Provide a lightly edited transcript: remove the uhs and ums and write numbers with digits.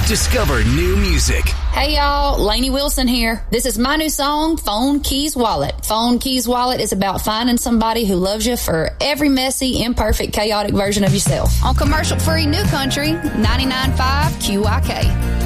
Discover new music. Hey y'all, Lainey Wilson here. This is my new song, Phone Keys Wallet. Phone Keys Wallet is about finding somebody who loves you for every messy, imperfect, chaotic version of yourself. On commercial-free New Country, 99.5 QIK.